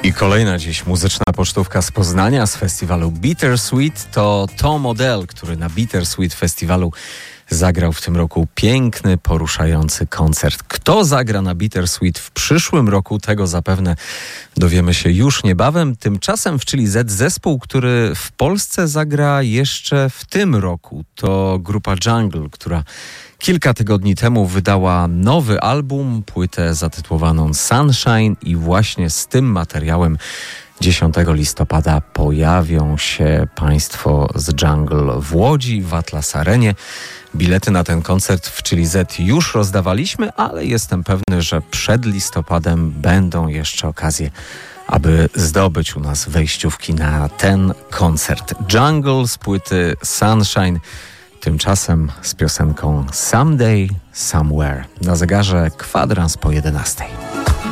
I kolejna dziś muzyczna pocztówka z Poznania, z festiwalu Bittersweet. To Tom Odell, który na Bittersweet Festiwalu zagrał w tym roku piękny, poruszający koncert. Kto zagra na Bittersweet w przyszłym roku, tego zapewne dowiemy się już niebawem. Tymczasem w Chili Z zespół, który w Polsce zagra jeszcze w tym roku, to grupa Jungle, która kilka tygodni temu wydała nowy album, płytę zatytułowaną Sunshine i właśnie z tym materiałem 10 listopada pojawią się Państwo z Jungle w Łodzi, w Atlas Arenie. Bilety na ten koncert w Chili Z już rozdawaliśmy, ale jestem pewny, że przed listopadem będą jeszcze okazje, aby zdobyć u nas wejściówki na ten koncert. Jungle z płyty Sunshine, tymczasem z piosenką Someday, Somewhere. Na zegarze 11:15.